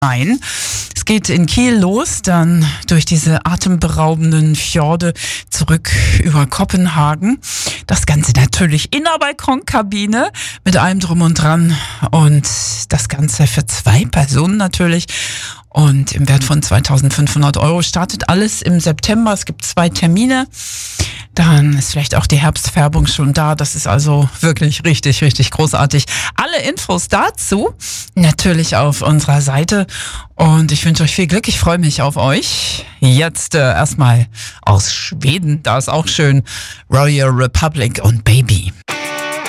Nein, es geht in Kiel los, dann durch diese atemberaubenden Fjorde zurück über Kopenhagen. Das Ganze natürlich in der Balkonkabine mit allem drum und dran und das Ganze für 2 Personen natürlich. Und im Wert von 2.500 € startet alles im September. Es gibt 2 Termine. Dann ist vielleicht auch die Herbstfärbung schon da. Das ist also wirklich richtig, richtig großartig. Alle Infos dazu natürlich auf unserer Seite. Und ich wünsche euch viel Glück. Ich freue mich auf euch. Jetzt erstmal aus Schweden. Da ist auch schön Royal Republic und Baby.